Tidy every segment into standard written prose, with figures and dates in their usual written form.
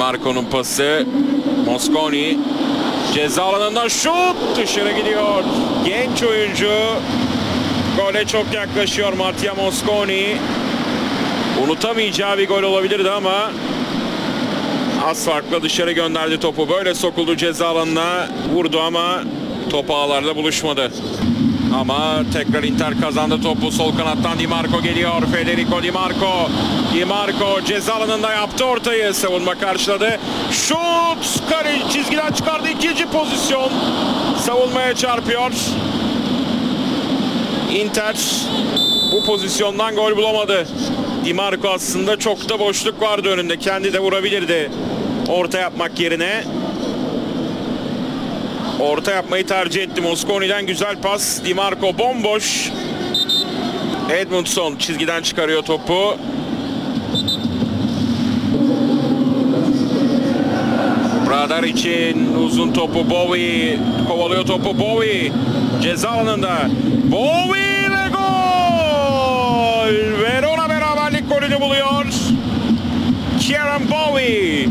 Marco'nun pası. Mosconi ceza alanından şut dışarı gidiyor. Genç oyuncu gole çok yaklaşıyor. Mattia Mosconi. Unutamayacağı bir gol olabilirdi ama az farkla dışarı gönderdi topu. Böyle sokuldu ceza alanına, vurdu ama top ağlarla buluşmadı. Ama tekrar Inter kazandı topu. Sol kanattan Di Marco geliyor. Federico Di Marco. Di Marco ceza alanında yaptı ortayı. Savunma karşıladı. Şut! Kale çizgiden çıkardı. İkinci pozisyon. Savunmaya çarpıyor. Inter bu pozisyondan gol bulamadı. Di Marco aslında çok da boşluk vardı önünde. Kendi de vurabilirdi orta yapmak yerine. Orta yapmayı tercih etti. Mosconi'den güzel pas. Di Marco bomboş. Edmundson çizgiden çıkarıyor topu. Bradar için uzun topu. Bowie kovalıyor topu. Bowie ceza alanında. Bowie ve gol! Verona beraberlik golünü buluyor. Kieran Bowie.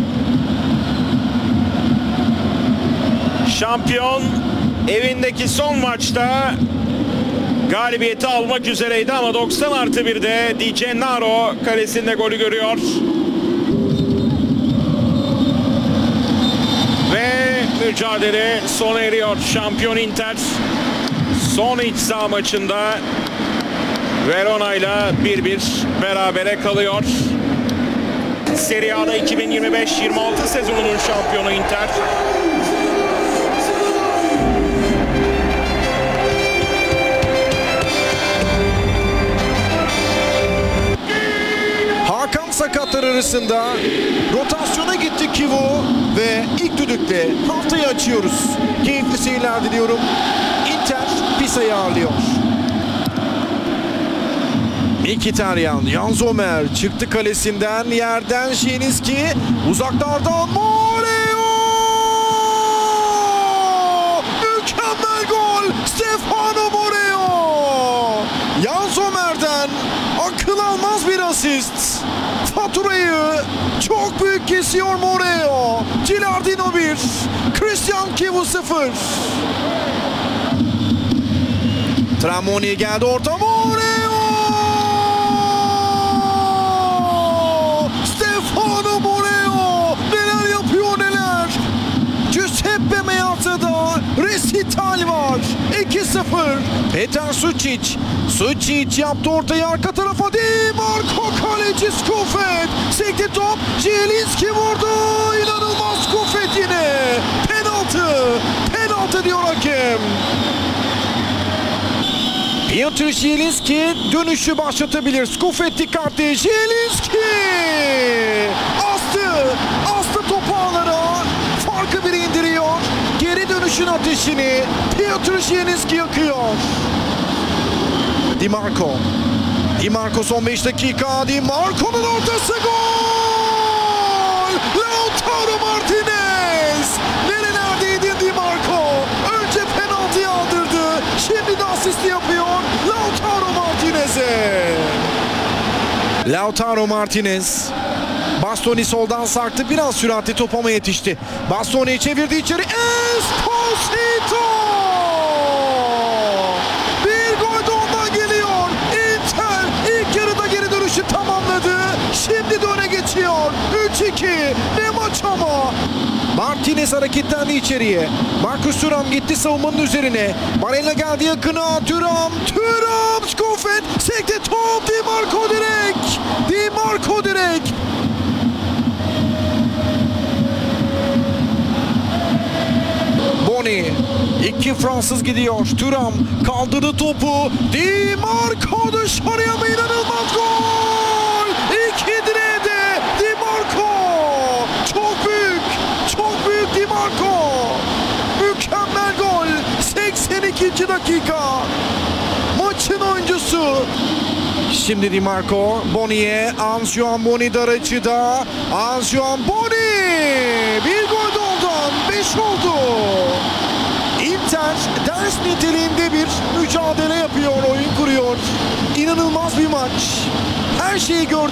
Şampiyon evindeki son maçta galibiyeti almak üzereydi ama 90+1'de Di Gennaro kalesinde golü görüyor. Ve mücadele sona eriyor. Şampiyon Inter son iç saha maçında Verona ile 1-1 berabere kalıyor. Serie A'da 2025-26 sezonunun şampiyonu Inter. Hakan sakatlar arasında rotasyona gitti Kivu ve ilk düdükle haftayı açıyoruz. Keyifli seyirler diliyorum. Inter Pisa'yı ağırlıyor. Mkhitaryan, Yan Zomer çıktı kalesinden, yerden Zielinski, uzaklardan Moreo! Mükemmel gol! Stefano Moreo! Yan Zomer'den akıl almaz bir asist. Faturayı çok büyük kesiyor Moreo. Gilardino 1, Christian Kivu 0. Tramoni geldi orta, Moreo! Stefano Moreo! Neler yapıyor neler! Giuseppe Meazza'da resital var. 2-0. Petar Sučić. Sučić yaptı ortayı arka tarafa. Di Marco kaleci Skufet. Sekti top. Zielinski vurdu. İnanılmaz Skufet yine. Penaltı. Penaltı diyor hakem. Piotr Zielinski dönüşü başlatabilir. Skufet dikkatli. Zielinski! Astı topu ağlara. Farkı biri indiriyor. Geri dönüşün ateşini Piotr Zielinski yakıyor. Di Marco. Di Marco son 5 dakika. Di Marco'nun ortası gol! Lautaro Martinez! Nerelerdeydin Di Marco? Önce penaltıyı aldırdı. Şimdi de asisti yapıyor Lautaro Martinez'e. Lautaro Martinez. Bastoni soldan sarktı. Biraz süratli top ama yetişti. Bastoni çevirdi içeri. Esposito! Bir gol de ondan geliyor. Inter ilk yarıda geri dönüşü tamamladı. Şimdi de öne geçiyor. 3-2. Ne maç ama. Martinez hareketlendi içeriye. Marcus Thuram gitti savunmanın üzerine. Barella geldi yakına. Thuram. Skufet. Sekte top. Di Marco direkt. Boni. 2 Fransız gidiyor. Thuram kaldırdı topu. Di Marco dışarıya mı, inanılmaz gol! 2 direğe de Di Marco. Çok büyük Di Marco. Mükemmel gol. 82. dakika. Maçın oyuncusu. Şimdi Di Marco. Boni'ye. Antoine Boni dar açıda. Antoine Boni. Bir gol de ondan. 5 oldu. Inter ders niteliğinde bir mücadele yapıyor, oyun kuruyor. İnanılmaz bir maç. Her şeyi gördük.